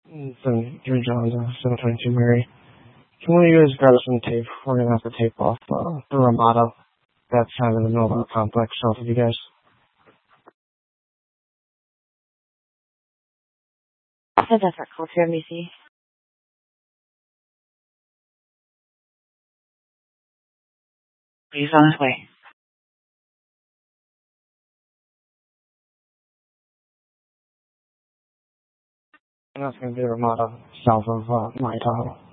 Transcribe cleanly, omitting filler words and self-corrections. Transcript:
From Jimmy John's 722 Mary. Can one of you guys grab some tape? We're gonna have to tape off the Ramada that's kind of in the middle of the complex south of you guys. That's effort call for MBC. He's on his way. And that's gonna be the Ramada south of my Tahoe.